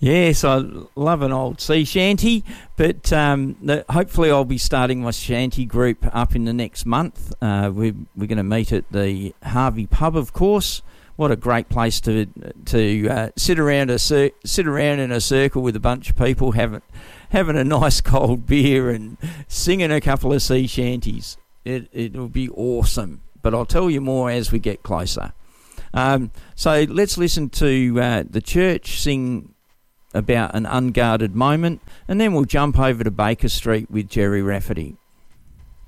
Yes, I love an old sea shanty, but hopefully I'll be starting my shanty group up in the next month. We're going to meet at the Harvey Pub, of course. What a great place to sit around in a circle with a bunch of people, having a nice cold beer and singing a couple of sea shanties. It'll be awesome, but I'll tell you more as we get closer. So let's listen to the church sing about an unguarded moment, and then we'll jump over to Baker Street with Jerry Rafferty.